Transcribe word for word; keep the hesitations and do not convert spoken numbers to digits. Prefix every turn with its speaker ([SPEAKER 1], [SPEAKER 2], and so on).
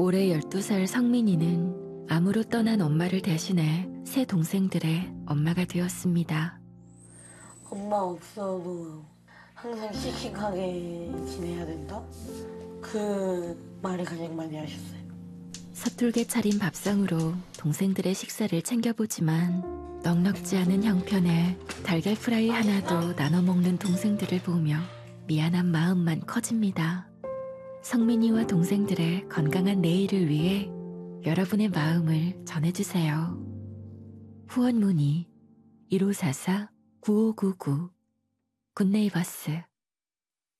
[SPEAKER 1] 올해 열두 살 성민이는 암으로 떠난 엄마를 대신해 세 동생들의 엄마가 되었습니다.
[SPEAKER 2] 엄마 없어도 항상 씩씩하게 지내야 된다? 그 말을 가장 많이 하셨어요.
[SPEAKER 1] 서툴게 차린 밥상으로 동생들의 식사를 챙겨보지만 넉넉지 않은 형편에 달걀 프라이 하나도 나눠 먹는 동생들을 보며 미안한 마음만 커집니다. 성민이와 동생들의 건강한 내일을 위해 여러분의 마음을 전해주세요. 후원 문의 일오사사 구오구구 굿네이버스